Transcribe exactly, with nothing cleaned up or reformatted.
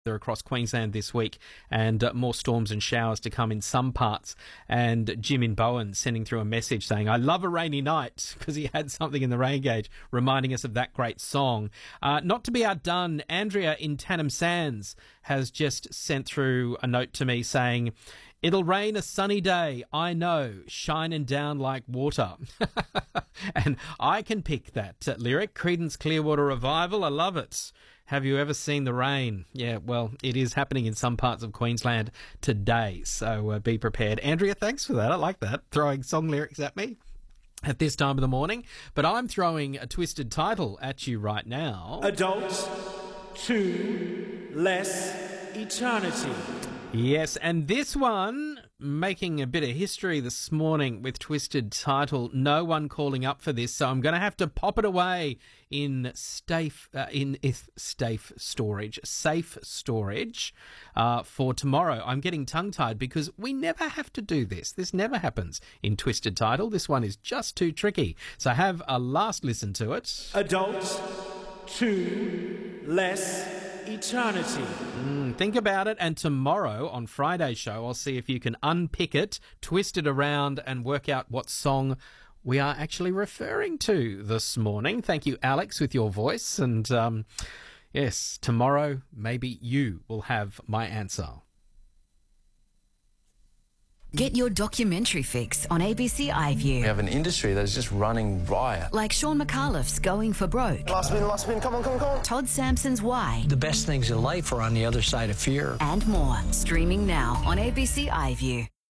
They're across Queensland this week, and uh, more storms and showers to come in some parts. And Jim in Bowen sending through a message saying, I love a rainy night, because he had something in the rain gauge reminding us of that great song. Uh, not to be outdone, Andrea in Tannum Sands has just sent through a note to me saying, it'll rain a sunny day, I know, shining down like water. And I can pick that uh, lyric, Creedence Clearwater Revival. I love it. Have you ever seen the rain? Yeah, well, it is happening in some parts of Queensland today, so uh, be prepared. Andrea, thanks for that. I like that, throwing song lyrics at me at this time of the morning. But I'm throwing a twisted title at you right now. Adults to Less Eternity. Yes, and this one making a bit of history this morning with twisted title. No one calling up for this, so I'm going to have to pop it away in safe uh, in if safe storage, safe storage uh, for tomorrow. I'm getting tongue-tied because we never have to do this. This never happens in twisted title. This one is just too tricky. So have a last listen to it. Adults to Less Eternity. Mm, think about it, and tomorrow on Friday's show I'll see if you can unpick it, twist it around and work out what song we are actually referring to this morning. Thank you, Alex, with your voice, and um, yes, tomorrow maybe you will have my answer. Get your documentary fix on A B C iView. We have an industry that's just running riot. Like Sean McAuliffe's Going for Broke. Last spin, last spin, come on, come on, come on. Todd Sampson's Why. The best things in life are on the other side of fear. And more. Streaming now on A B C iView.